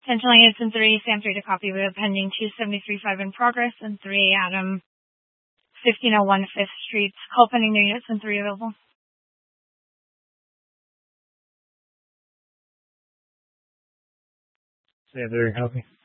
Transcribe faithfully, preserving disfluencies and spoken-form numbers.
Central units in three, Sam three to copy. We have pending two seventy-three five in progress and three Adam fifteen oh one Fifth Street. Call pending new units and three available. Sam three, copy.